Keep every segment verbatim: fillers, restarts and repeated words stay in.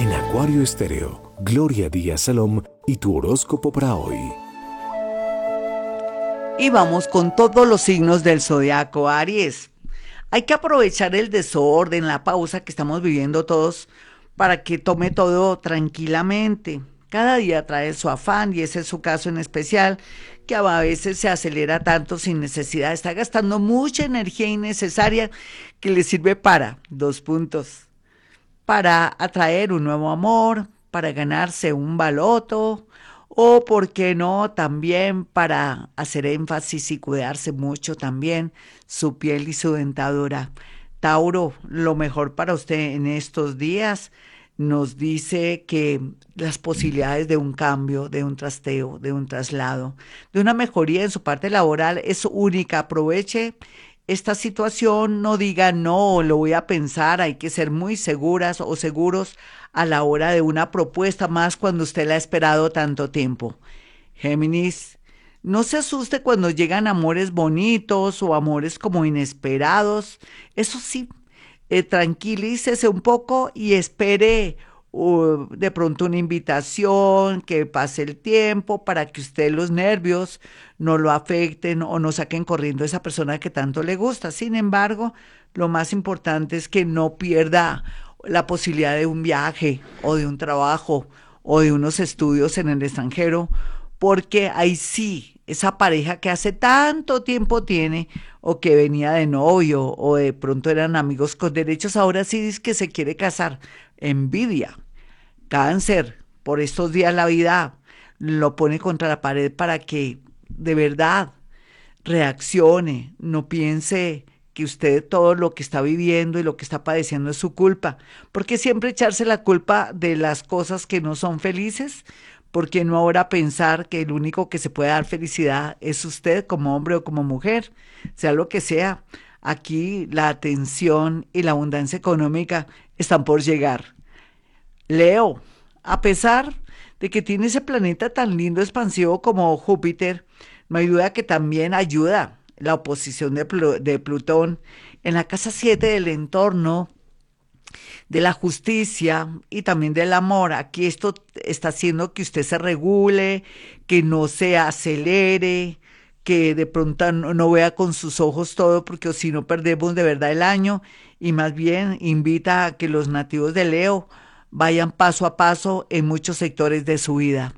En Acuario Estéreo, Gloria Díaz Salom y tu horóscopo para hoy. Y vamos con todos los signos del zodiaco. Aries, hay que aprovechar el desorden, la pausa que estamos viviendo todos para que tome todo tranquilamente. Cada día trae su afán y ese es su caso en especial, que a veces se acelera tanto sin necesidad. Está gastando mucha energía innecesaria que le sirve para dos puntos. Para atraer un nuevo amor, para ganarse un baloto o, por qué no, también para hacer énfasis y cuidarse mucho también su piel y su dentadura. Tauro, lo mejor para usted en estos días nos dice que las posibilidades de un cambio, de un trasteo, de un traslado, de una mejoría en su parte laboral es única. Aproveche esta situación, no diga no, lo voy a pensar, hay que ser muy seguras o seguros a la hora de una propuesta, más cuando usted la ha esperado tanto tiempo. Géminis, no se asuste cuando llegan amores bonitos o amores como inesperados. Eso sí, eh, tranquilícese un poco y espere uh, de pronto una invitación, que pase el tiempo para que usted los nervios no lo afecten o no saquen corriendo a esa persona que tanto le gusta. Sin embargo, lo más importante es que no pierda la posibilidad de un viaje o de un trabajo o de unos estudios en el extranjero, porque ahí sí, esa pareja que hace tanto tiempo tiene o que venía de novio o de pronto eran amigos con derechos, ahora sí dice que se quiere casar. Envidia. Cáncer, por estos días la vida lo pone contra la pared para que de verdad reaccione, no piense que usted todo lo que está viviendo y lo que está padeciendo es su culpa, porque siempre echarse la culpa de las cosas que no son felices. ¿Por qué no ahora pensar que el único que se puede dar felicidad es usted como hombre o como mujer, sea lo que sea? Aquí la atención y la abundancia económica están por llegar. Leo, a pesar de que tiene ese planeta tan lindo, expansivo como Júpiter, no hay duda que también ayuda la oposición de, Plu- de Plutón en la casa siete del entorno, de la justicia y también del amor. Aquí esto está haciendo que usted se regule, que no se acelere, que de pronto no, no vea con sus ojos todo, porque si no perdemos de verdad el año, y más bien invita a que los nativos de Leo vayan paso a paso en muchos sectores de su vida.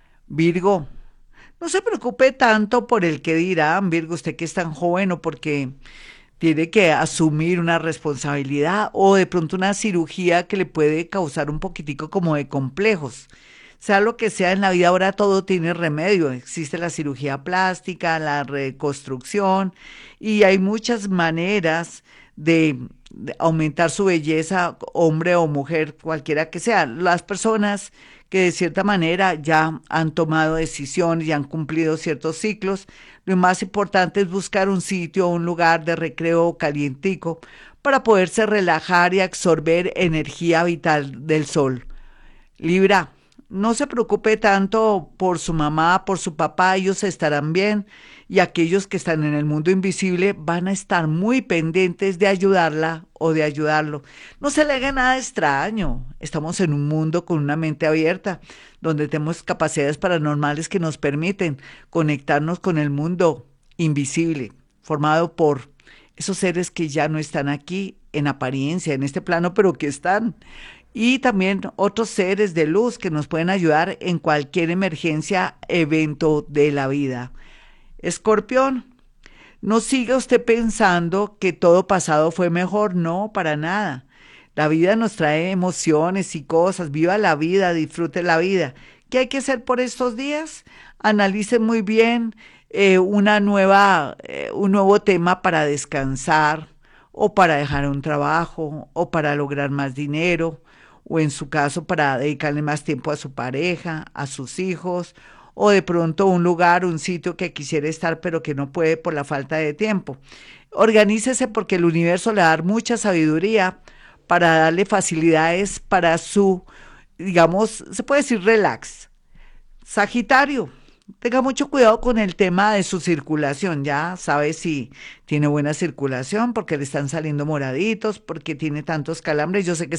Virgo, no se preocupe tanto por el que dirán, Virgo, usted que es tan joven, o porque tiene que asumir una responsabilidad o de pronto una cirugía que le puede causar un poquitico como de complejos. Sea lo que sea en la vida, ahora todo tiene remedio. Existe la cirugía plástica, la reconstrucción y hay muchas maneras de, de aumentar su belleza, hombre o mujer, cualquiera que sea. Las personas que de cierta manera ya han tomado decisiones y han cumplido ciertos ciclos, lo más importante es buscar un sitio, un lugar de recreo calientico para poderse relajar y absorber energía vital del sol. Libra, no se preocupe tanto por su mamá, por su papá, ellos estarán bien y aquellos que están en el mundo invisible van a estar muy pendientes de ayudarla o de ayudarlo. No se le haga nada extraño, estamos en un mundo con una mente abierta, donde tenemos capacidades paranormales que nos permiten conectarnos con el mundo invisible, formado por esos seres que ya no están aquí en apariencia, en este plano, pero que están. Y también otros seres de luz que nos pueden ayudar en cualquier emergencia, evento de la vida. Escorpión, no siga usted pensando que todo pasado fue mejor, no, para nada. La vida nos trae emociones y cosas, viva la vida, disfrute la vida. ¿Qué hay que hacer por estos días? Analice muy bien eh, una nueva, eh, un nuevo tema para descansar o para dejar un trabajo o para lograr más dinero o en su caso para dedicarle más tiempo a su pareja, a sus hijos o de pronto un lugar, un sitio que quisiera estar pero que no puede por la falta de tiempo. Organícese porque el universo le va a dar mucha sabiduría para darle facilidades para su, digamos, se puede decir relax. Sagitario, tenga mucho cuidado con el tema de su circulación, ya sabe si tiene buena circulación, porque le están saliendo moraditos, porque tiene tantos calambres. Yo sé que